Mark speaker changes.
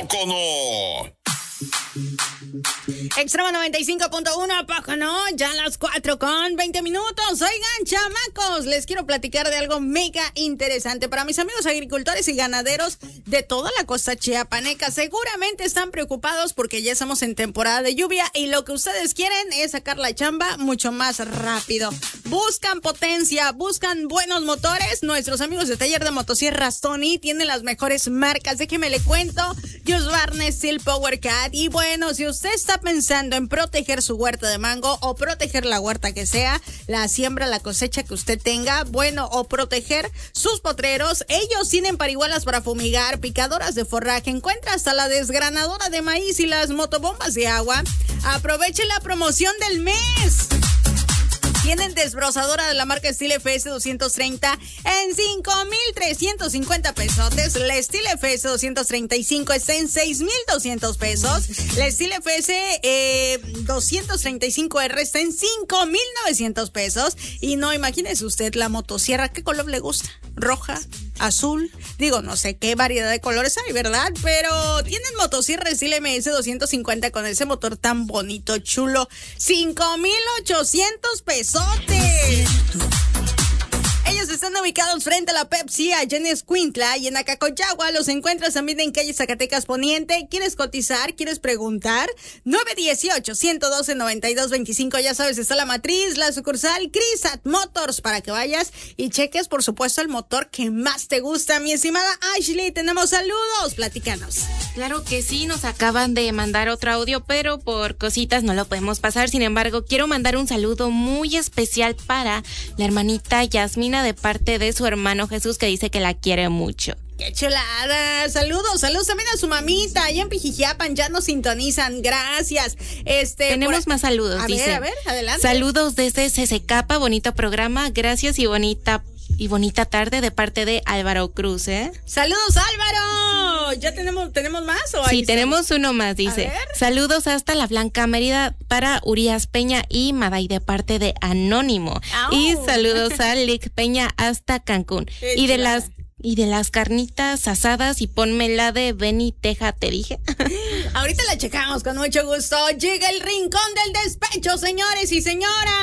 Speaker 1: poco no?
Speaker 2: Extremo 95.1, poco no, ya las 4:20. Oigan, chamacos, les quiero platicar de algo mega interesante para mis amigos agricultores y ganaderos de toda la costa chiapaneca. Seguramente están preocupados porque ya estamos en temporada de lluvia y lo que ustedes quieren es sacar la chamba mucho más rápido. Buscan potencia, buscan buenos motores. Nuestros amigos de Taller de Motosierras Tony tienen las mejores marcas. Déjeme le cuento, Husqvarna, Steel, Power Cat. Y bueno, si usted está pensando en proteger su huerta de mango o proteger la huerta que sea, la siembra, la cosecha que usted tenga, bueno, o proteger sus potreros, ellos tienen parihuelas para fumigar, picadoras de forraje, encuentra hasta la desgranadora de maíz y las motobombas de agua. Aproveche la promoción del mes. Tienen desbrozadora de la marca Steel FS 230 en 5,350 pesotes. La Steel FS 235 está en 6,200 pesos. La Steel FS 235R está en 5,900 pesos. Y no, imagínese usted la motosierra, ¿qué color le gusta? ¿Roja? ¿Azul? Digo, no sé qué variedad de colores hay, ¿verdad? Pero tienen motosierra Steel MS 250 con ese motor tan bonito, chulo. 5,800 pesos. Ellos están ubicados frente a la Pepsi, allá en Escuintla, y en Acacoyagua los encuentras también en calle Zacatecas Poniente. ¿Quieres cotizar? ¿Quieres preguntar? 918-112-9225. Ya sabes, está la matriz, la sucursal Crisat Motors, para que vayas y cheques, por supuesto, el motor que más te gusta. Mi estimada Ashley, tenemos saludos, platícanos.
Speaker 3: Claro que sí, nos acaban de mandar otro audio, pero por cositas no lo podemos pasar. Sin embargo, quiero mandar un saludo muy especial para la hermanita Yasmina de parte de su hermano Jesús, que dice que la quiere mucho.
Speaker 2: ¡Qué chulada! Saludos también a su mamita, allá en Pijijiapan, ya nos sintonizan, gracias.
Speaker 3: Tenemos más saludos,
Speaker 2: a
Speaker 3: dice.
Speaker 2: A ver, adelante.
Speaker 3: Saludos desde CCK, bonito programa, gracias y bonita tarde de parte de Álvaro Cruz, ¿eh?
Speaker 2: ¡Saludos, Álvaro! ¿Ya tenemos más o
Speaker 3: Sí, tenemos uno más, dice. Saludos hasta la Blanca Mérida para Urias Peña y Maday de parte de Anónimo. ¡Au! Y saludos a Lick Peña hasta Cancún. Y de las carnitas asadas y ponme la de Beni Teja, te dije.
Speaker 2: Ahorita la checamos con mucho gusto. Llega el rincón del despecho, señores y señoras.